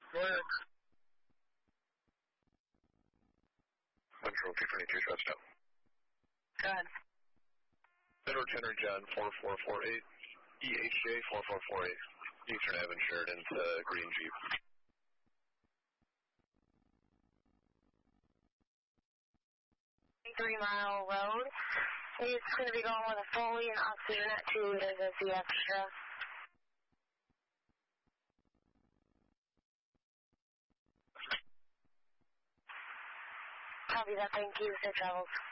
Go ahead. Control 222, touchdown. Go ahead. Edward Henry John 4448, EHJ 4448, Eastern Avenue Sheridan to Green Jeep. 3 Mile Road. It's going to be going with a Foley and oxygen at 2 liters as the extra. Copy that, thank you, safe travels.